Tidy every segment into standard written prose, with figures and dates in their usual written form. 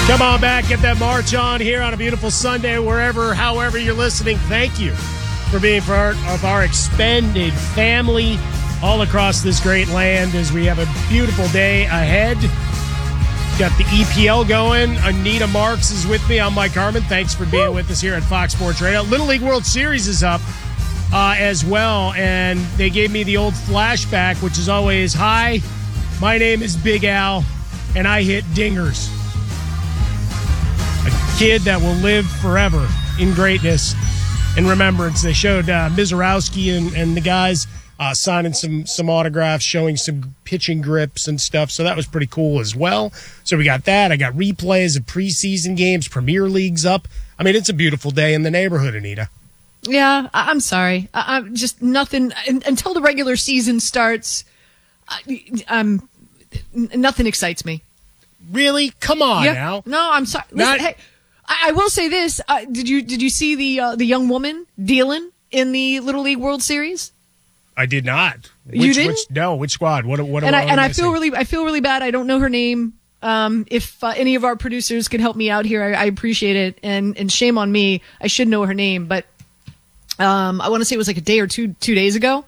Come on back, get that march on here on a beautiful Sunday, wherever, however you're listening. Thank you for being part of our expanded family all across this great land as we have a beautiful day ahead. Got the EPL going. Anita Marks is with me. I'm Mike Harmon. Thanks for being with us here at Fox Sports Radio. Little League World Series is up as well, and they gave me the old flashback, which is always, hi, my name is Big Al, and I hit dingers. A kid that will live forever in greatness and remembrance. They showed Mizorowski and the guys signing some autographs, showing some pitching grips and stuff. So that was pretty cool as well. So we got that. I got replays of preseason games, Premier League's up. I mean, it's a beautiful day in the neighborhood, Anita. Yeah, I'm sorry. I'm just nothing until the regular season starts. Nothing excites me. Really? Come on now. No, I'm sorry. Listen, hey, I will say this. Did you see the young woman dealing in the Little League World Series? I did not. You didn't? Which squad? What? I feel really bad. I don't know her name. If any of our producers could help me out here, I appreciate it. And shame on me. I should know her name, but I want to say it was like a day or two days ago.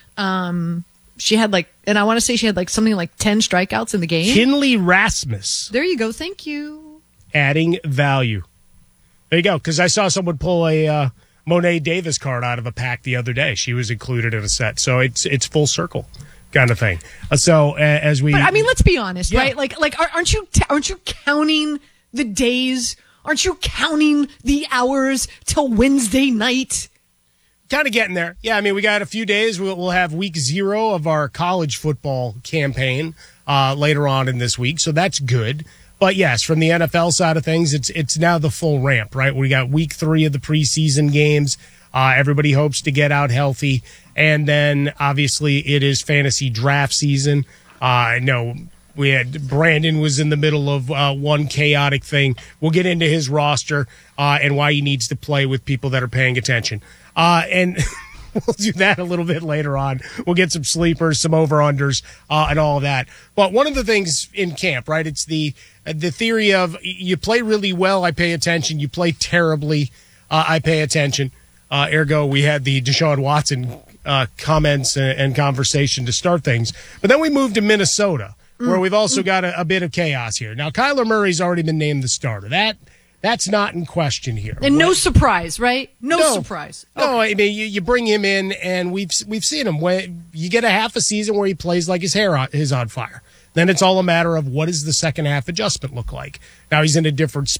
She had and I want to say she had something like 10 strikeouts in the game. Kinley Rasmus. There you go. Thank you. Adding value. There you go. Because I saw someone pull a Monet Davis card out of a pack the other day. She was included in a set. So it's full circle kind of thing. But I mean, let's be honest, right? Aren't you counting the days? Aren't you counting the hours till Wednesday night? Kind of getting there. Yeah, I mean, we got a few days. We'll have week 0 of our college football campaign later on in this week, so that's good. But yes, from the NFL side of things, it's now the full ramp, right? We got week 3 of the preseason games. Everybody hopes to get out healthy, and then obviously it is fantasy draft season. I know we had Brandon was in the middle of one chaotic thing. We'll get into his roster and why he needs to play with people that are paying attention. And we'll do that a little bit later on. We'll get some sleepers, some over-unders, and all of that. But one of the things in camp, right, it's the theory of you play really well, I pay attention. You play terribly, I pay attention. Ergo, we had the Deshaun Watson comments and conversation to start things. But then we moved to Minnesota, where we've also got a bit of chaos here. Now, Kyler Murray's already been named the starter. That's not in question here. And no surprise, right? No surprise. No, I mean, you bring him in, and we've seen him. When you get a half a season where he plays like his hair is on fire. Then it's all a matter of what does the second half adjustment look like. Now he's in a different